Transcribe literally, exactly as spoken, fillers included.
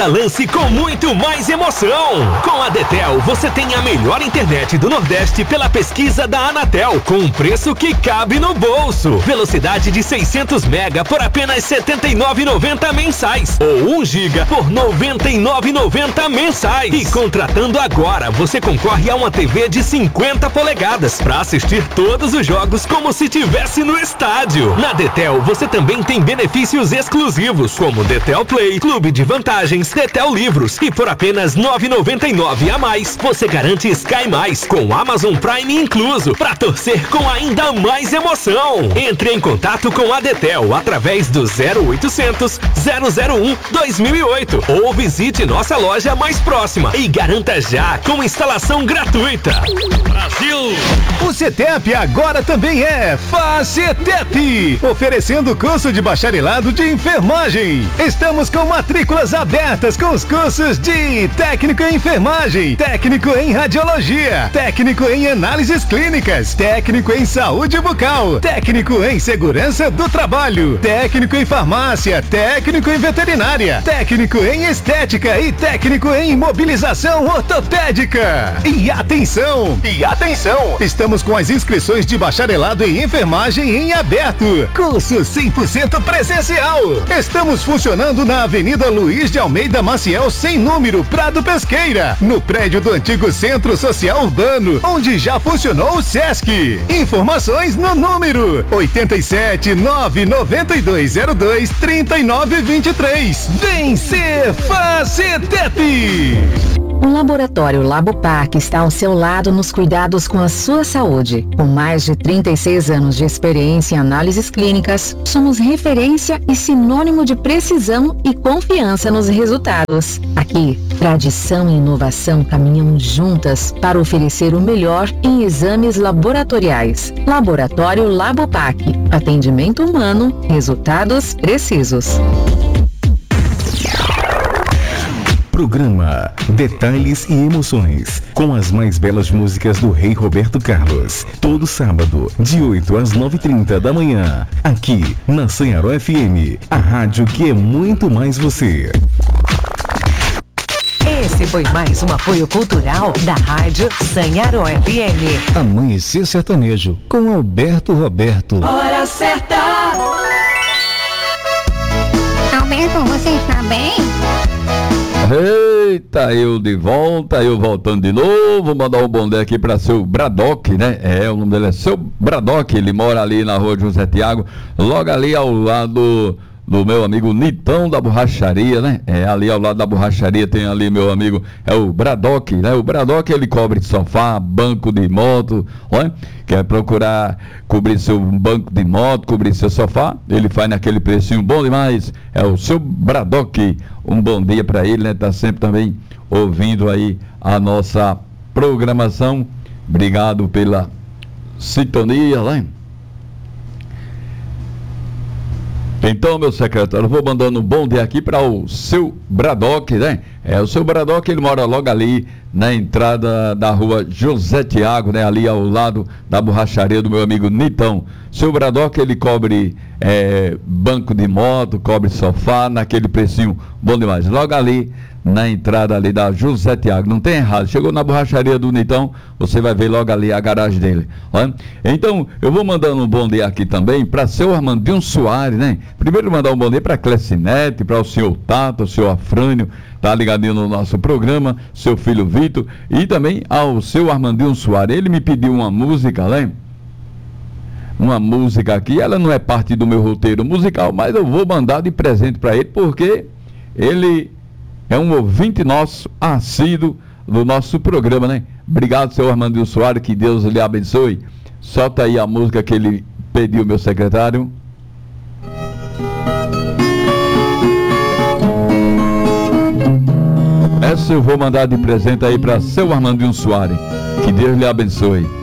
cada lance com muito mais emoção. Com a Detel, você tem a melhor internet do Nordeste pela pesquisa da Anatel, com um preço que cabe no bolso. Velocidade de seiscentos mega por apenas setenta e nove reais e noventa centavos mensais ou um giga por noventa e nove reais e noventa centavos mensais. E contratando agora, você concorre a uma T V de cinquenta polegadas para assistir todos os jogos como se tivesse no estádio. Na Detel, você também tem benefícios exclusivos, como Detel Play, Clube de Vantagens, Detel Livros, e por apenas nove reais e noventa e nove centavos a mais, você garante Sky Mais, com Amazon Prime incluso, para torcer com ainda mais emoção. Entre em contato com a Detel através do zero oitocentos, zero zero um, dois mil e oito ou visite nossa loja mais próxima e garanta já com instalação gratuita. Brasil! O CETEP agora também é FACETEP, oferecendo curso de bacharelado de enfermagem. Estamos com matrículas abertas com os cursos de técnico em enfermagem, técnico em radiologia, técnico em análises clínicas, técnico em saúde bucal, técnico em segurança do trabalho, técnico em farmácia, técnico em veterinária, técnico em estética e técnico em imobilização ortopédica. E atenção, e atenção, estamos com as inscrições de bacharelado em enfermagem em aberto. Curso cem por cento presencial. Estamos funcionando na Avenida Luiz de Almeida Maciel, sem número, Prado Pesqueira, no prédio do antigo Centro Social Urbano, onde já funcionou o Sesc. Informações no número oito sete, nove nove dois zero dois, três nove dois três. Vem ser FACETEP! O Laboratório Labopac está ao seu lado nos cuidados com a sua saúde. Com mais de trinta e seis anos de experiência em análises clínicas, somos referência e sinônimo de precisão e confiança nos resultados. Aqui, tradição e inovação caminham juntas para oferecer o melhor em exames laboratoriais. Laboratório Labopac. Atendimento humano, resultados precisos. Programa Detalhes e Emoções, com as mais belas músicas do Rei Roberto Carlos. Todo sábado, de oito às nove e trinta da manhã, aqui na Sanharó F M, a rádio que é muito mais você. Esse foi mais um apoio cultural da Rádio Sanharó F M. Amanhecer Sertanejo, com Alberto Roberto. Hora certa! Alberto, você está bem? Eita, eu de volta, eu voltando de novo. Vou mandar um bom dia aqui para seu Bradock, né? É, o nome dele é seu Bradock, ele mora ali na rua José Tiago, logo ali ao lado do meu amigo Nitão da borracharia, né? É, ali ao lado da borracharia tem ali meu amigo, é o Bradock, né? O Bradock, ele cobre sofá, banco de moto, olha, quer procurar cobrir seu banco de moto, cobrir seu sofá, ele faz naquele precinho bom demais, é o seu Bradock. Um bom dia para ele, né? Tá sempre também ouvindo aí a nossa programação. Obrigado pela sintonia, né? Então, meu secretário, eu vou mandando um bom dia aqui para o seu Bradock, né? É, o seu Bradock, ele mora logo ali na entrada da rua José Tiago, né? Ali ao lado da borracharia do meu amigo Nitão. Seu Bradock, ele cobre é, banco de moto, cobre sofá, naquele precinho bom demais. Logo ali na entrada ali da José Tiago, não tem errado. Chegou na borracharia do Nitão, você vai ver logo ali a garagem dele. Ó. Então, eu vou mandando um bom dia aqui também para seu Armandinho Soares, né? Primeiro mandar um bom dia para Clecinete, para o senhor Tato, o senhor Afrânio, tá ligadinho no nosso programa, seu filho Vitor, e também ao seu Armandinho Soares. Ele me pediu uma música, né? Uma música aqui, ela não é parte do meu roteiro musical, mas eu vou mandar de presente para ele, porque ele é um ouvinte nosso, assíduo do nosso programa, né? Obrigado, seu Armandinho Soares, que Deus lhe abençoe. Solta aí a música que ele pediu, meu secretário. Essa eu vou mandar de presente aí para seu Armandinho Soares. Que Deus lhe abençoe.